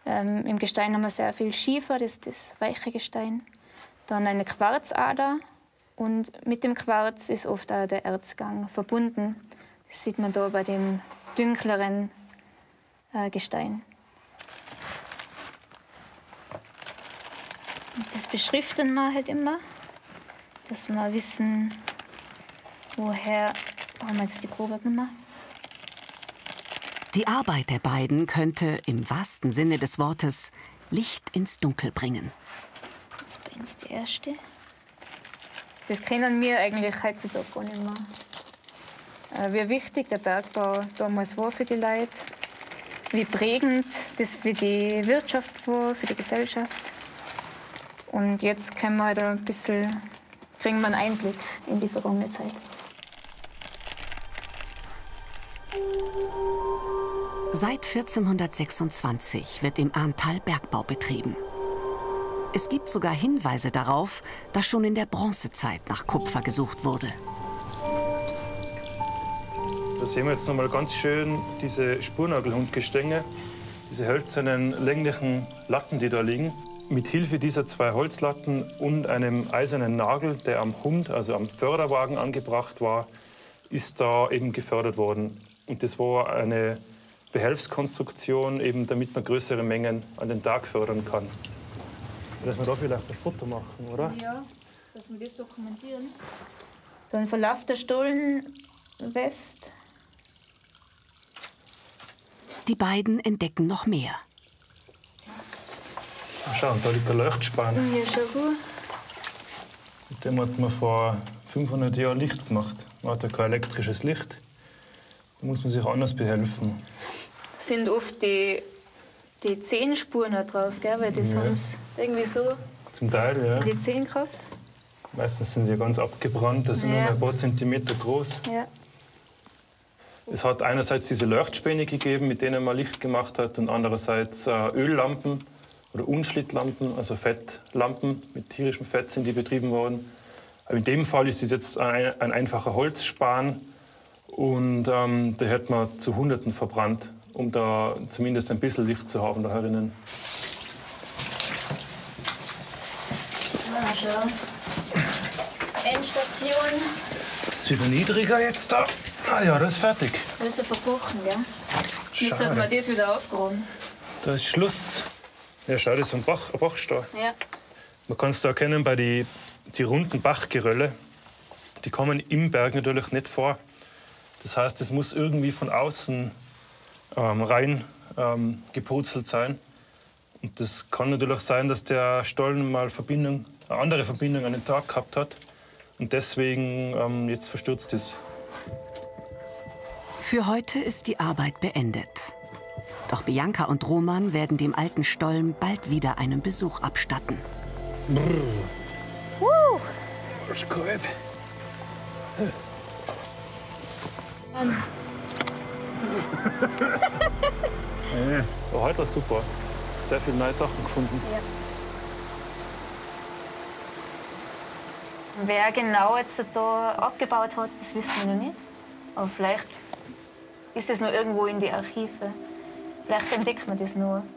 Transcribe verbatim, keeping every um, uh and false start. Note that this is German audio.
Ähm, Im Gestein haben wir sehr viel Schiefer, das ist das weiche Gestein. Dann eine Quarzader und mit dem Quarz ist oft auch der Erzgang verbunden. Das sieht man da bei dem dunkleren äh, Gestein. Und das beschriften wir halt immer, dass wir wissen, woher haben wir jetzt die Probe gemacht. Die Arbeit der beiden könnte im wahrsten Sinne des Wortes Licht ins Dunkel bringen. Das ist bei uns die erste. Das kennen wir eigentlich heutzutage gar nicht mehr. Wie wichtig der Bergbau damals war für die Leute, wie prägend das für die Wirtschaft war, für die Gesellschaft. Und jetzt können wir halt ein bisschen, kriegen wir einen Einblick in die vergangene Zeit. Seit vierzehnhundertsechsundzwanzig wird im Arntal Bergbau betrieben. Es gibt sogar Hinweise darauf, dass schon in der Bronzezeit nach Kupfer gesucht wurde. Da sehen wir jetzt noch mal ganz schön diese Spurnagelhundgestänge, diese hölzernen, länglichen Latten, die da liegen. Mit Hilfe dieser zwei Holzlatten und einem eisernen Nagel, der am Hund, also am Förderwagen angebracht war, ist da eben gefördert worden. Und das war eine Behelfskonstruktion, eben damit man größere Mengen an den Tag fördern kann. Dass wir da vielleicht ein Foto machen, oder? Ja, dass wir das dokumentieren. So ein verlaufter Stollenwest. Die beiden entdecken noch mehr. Schau, da liegt der Leuchtspan. Ja, schau gut. Mit dem hat man vor fünfhundert Jahren Licht gemacht. Man hat ja kein elektrisches Licht. Da muss man sich anders behelfen. Da sind oft die, die Zehenspuren noch drauf, gell? Weil das Ja. haben sie irgendwie so Zum Teil, ja. die Zehen gehabt. Meistens sind sie ja ganz abgebrannt, da sind Ja. nur ein paar Zentimeter groß. Ja. Es hat einerseits diese Leuchtspäne gegeben, mit denen man Licht gemacht hat, und andererseits äh, Öllampen oder Unschlittlampen, also Fettlampen mit tierischem Fett sind die betrieben worden. Aber in dem Fall ist es jetzt ein, ein einfacher Holzspan und ähm, der hat man zu Hunderten verbrannt, um da zumindest ein bisschen Licht zu haben da herinnen. Ah, schau. Endstation. Das ist wieder niedriger jetzt da. Ah ja, das ist fertig. Das ist ja verbrochen, gell? Jetzt Schade. hat man das wieder aufgeräumt. Da ist Schluss. Ja, schau, das ist ein Bach, ein Bachstau. Ja. Man kann es da erkennen bei den die runden Bachgerölle. Die kommen im Berg natürlich nicht vor. Das heißt, es muss irgendwie von außen ähm, rein ähm, gepurzelt sein. Und das kann natürlich sein, dass der Stollen mal Verbindung, eine andere Verbindung an den Tag gehabt hat und deswegen ähm, jetzt verstürzt ist. Für heute ist die Arbeit beendet. Doch Bianca und Roman werden dem alten Stollen bald wieder einen Besuch abstatten. Brrr. Uh. Das ist gut. Ja, war heute war super. Sehr viele neue Sachen gefunden. Ja. Wer genau jetzt da abgebaut hat, das wissen wir noch nicht. Aber vielleicht ist es noch irgendwo in die Archive. Vielleicht entdeckt man das noch.